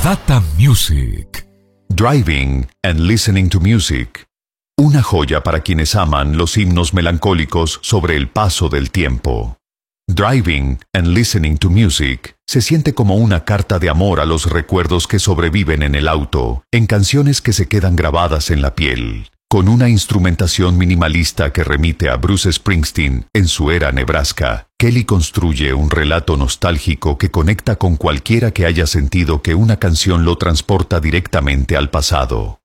Posata Music. Driving and Listening to Music. Una joya para quienes aman los himnos melancólicos sobre el paso del tiempo. Driving and Listening to Music se siente como una carta de amor a los recuerdos que sobreviven en el auto, en canciones que se quedan grabadas en la piel, con una instrumentación minimalista que remite a Bruce Springsteen en su era Nebraska. Kelly construye un relato nostálgico que conecta con cualquiera que haya sentido que una canción lo transporta directamente al pasado.